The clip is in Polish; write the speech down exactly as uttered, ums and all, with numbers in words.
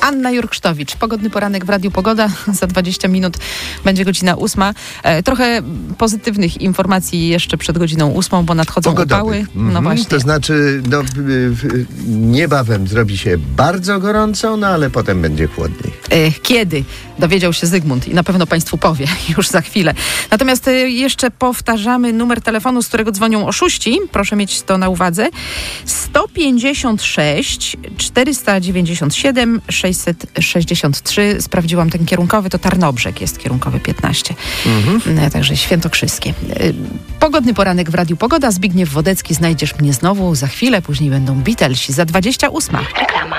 Anna Jurksztowicz. Pogodny poranek w Radiu Pogoda. Za dwadzieścia minut będzie godzina ósma. E, trochę pozytywnych informacji jeszcze przed godziną ósmą, bo nadchodzą Pogodowych. upały. Mm-hmm. No właśnie. To znaczy, no, niebawem zrobi się bardzo gorąco, no ale potem będzie chłodniej. E, kiedy? Dowiedział się Zygmunt i na pewno Państwu powie już za chwilę. Natomiast e, jeszcze powtarzamy numer telefonu, z którego dzwonią oszuści. Proszę mieć to na uwadze. sto pięćdziesiąt sześć czterysta dziewięćdziesiąt siedem sześćset sześćdziesiąt trzy. Sprawdziłam ten kierunkowy, to Tarnobrzeg jest kierunkowy piętnaście. Mhm. Także świętokrzyskie. Pogodny poranek w Radiu Pogoda. Zbigniew Wodecki, znajdziesz mnie znowu za chwilę. Później będą Beatlesi za dwadzieścia ósma. Reklama.